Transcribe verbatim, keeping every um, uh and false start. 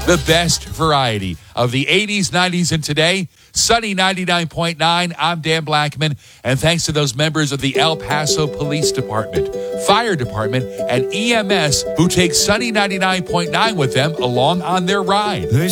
The best variety of the eighties, nineties, and today. Sunny ninety-nine point nine. I'm Dan Blackman. And thanks to those members of the El Paso Police Department, Fire Department, and E M S who take Sunny ninety-nine point nine with them along on their ride.